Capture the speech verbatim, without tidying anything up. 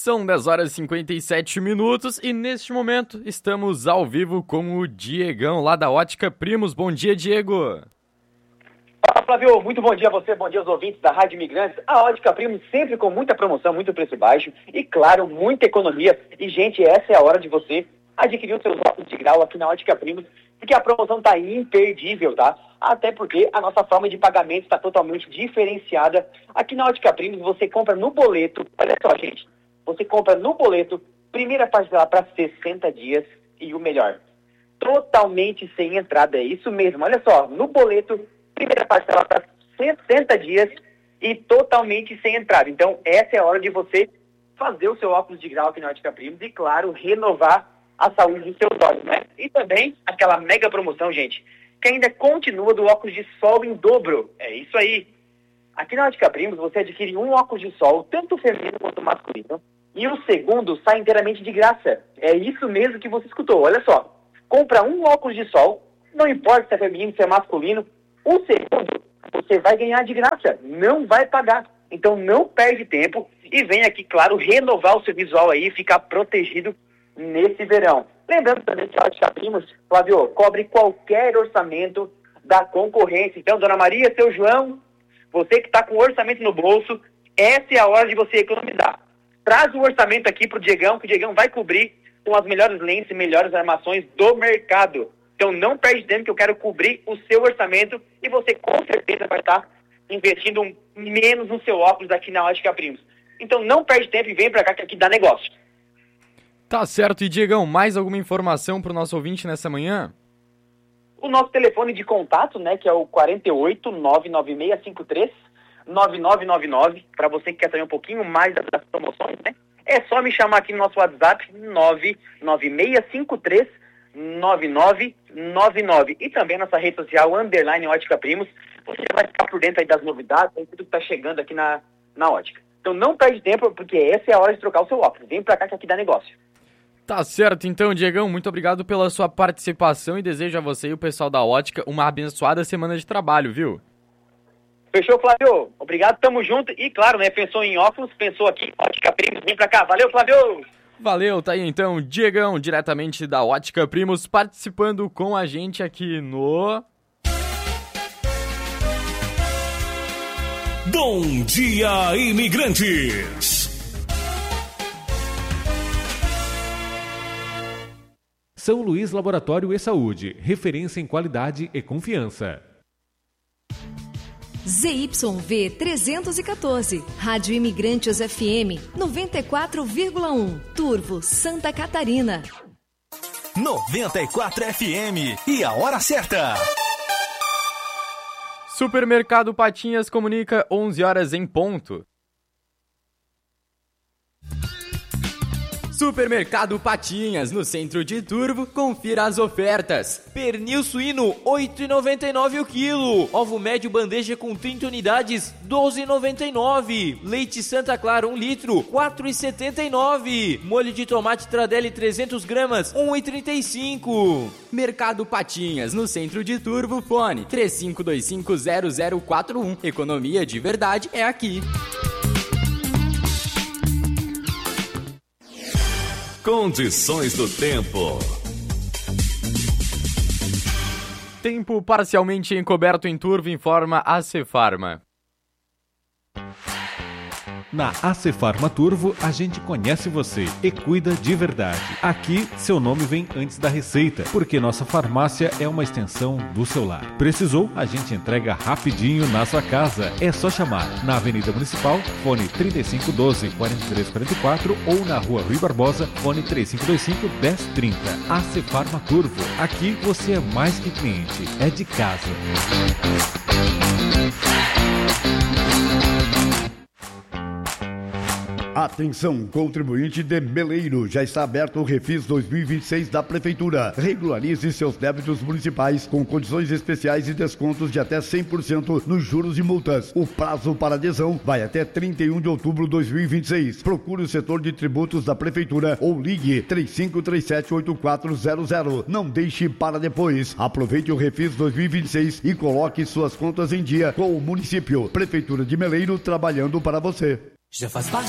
São dez horas e cinquenta e sete minutos e neste momento estamos ao vivo com o Diegão lá da Ótica Primos. Bom dia, Diego. Fala, Flávio. Muito bom dia a você, bom dia aos ouvintes da Rádio Imigrantes. A Ótica Primos sempre com muita promoção, muito preço baixo e, claro, muita economia. E, gente, essa é a hora de você adquirir os seus óculos de grau aqui na Ótica Primos, porque a promoção tá imperdível, tá? Até porque a nossa forma de pagamento está totalmente diferenciada. Aqui na Ótica Primos você compra no boleto, olha só, gente, você compra no boleto, primeira parcela para sessenta dias e o melhor, totalmente sem entrada, é isso mesmo, olha só, no boleto, primeira parcela para sessenta dias e totalmente sem entrada. Então essa é a hora de você fazer o seu óculos de grau aqui na Ótica Primos e, claro, renovar a saúde dos seus olhos, né? E também aquela mega promoção, gente, que ainda continua do óculos de sol em dobro. É isso aí. Aqui na Ótica Primos você adquire um óculos de sol, tanto feminino quanto masculino, e o segundo sai inteiramente de graça. É isso mesmo que você escutou. Olha só, compra um óculos de sol, não importa se é feminino, se é masculino, o segundo você vai ganhar de graça, não vai pagar. Então não perde tempo e vem aqui, claro, renovar o seu visual aí, ficar protegido nesse verão. Lembrando também que a Ótica Primos, Flávio, cobre qualquer orçamento da concorrência. Então, Dona Maria, seu João, você que está com o orçamento no bolso, essa é a hora de você economizar. Traz o orçamento aqui pro Diegão, que o Diegão vai cobrir com as melhores lentes e melhores armações do mercado. Então não perde tempo, que eu quero cobrir o seu orçamento e você com certeza vai estar investindo menos no seu óculos aqui na Ótica Primos. Então não perde tempo e vem para cá que aqui dá negócio. Tá certo. E, Diegão, mais alguma informação pro nosso ouvinte nessa manhã? O nosso telefone de contato, né, que é o quatro oito nove nove seis cinco três nove nove nove nove, para você que quer saber um pouquinho mais das, das promoções, né? É só me chamar aqui no nosso WhatsApp, nove nove seis cinco três nove nove nove nove. E também nossa rede social, underline Ótica Primos. Você vai ficar por dentro aí das novidades, aí tudo que tá chegando aqui na, na Ótica. Então não perde tempo, porque essa é a hora de trocar o seu óculos. Vem pra cá que aqui dá negócio. Tá certo, então, Diegão, muito obrigado pela sua participação e desejo a você e o pessoal da Ótica uma abençoada semana de trabalho, viu? Fechou, Flávio? Obrigado, tamo junto. E claro, né, pensou em óculos, pensou aqui, Ótica Primos, vem pra cá. Valeu, Flávio! Valeu, tá aí então, Diegão, diretamente da Ótica Primos, participando com a gente aqui no... Bom Dia Imigrantes! São Luís Laboratório e Saúde, referência em qualidade e confiança. Z Y V trezentos e quatorze, Rádio Imigrantes F M, noventa e quatro vírgula um, Turvo, Santa Catarina. noventa e quatro F M, e a hora certa. Supermercado Patinhas comunica onze horas em ponto. Supermercado Patinhas, no centro de Turvo, confira as ofertas. Pernil suíno, oito reais e noventa e nove centavos o quilo. Ovo médio bandeja com trinta unidades, doze reais e noventa e nove centavos. Leite Santa Clara, um litro, quatro reais e setenta e nove centavos. Molho de tomate Tradelli, trezentas gramas, um real e trinta e cinco centavos. Mercado Patinhas, no centro de Turvo, fone três cinco dois cinco zero zero quatro um. Economia de verdade é aqui. Condições do tempo. Tempo parcialmente encoberto em Turvo, informa a Cefarma. Na Acefarma Turvo, a gente conhece você e cuida de verdade. Aqui, seu nome vem antes da receita, porque nossa farmácia é uma extensão do seu lar. Precisou? A gente entrega rapidinho na sua casa. É só chamar na Avenida Municipal, fone trinta e cinco doze, quarenta e três quarenta e quatro, ou na Rua Rui Barbosa, fone três cinco dois cinco, dez trinta. Acefarma Turvo. Aqui você é mais que cliente, é de casa. Atenção, contribuinte de Meleiro, já está aberto o Refis dois mil e vinte e seis da Prefeitura. Regularize seus débitos municipais com condições especiais e descontos de até cem por cento nos juros e multas. O prazo para adesão vai até trinta e um de outubro de dois mil e vinte e seis. Procure o setor de tributos da Prefeitura ou ligue três cinco três sete oito quatro zero zero. Não deixe para depois. Aproveite o Refis dois mil e vinte e seis e coloque suas contas em dia com o município. Prefeitura de Meleiro, trabalhando para você. Já faz parte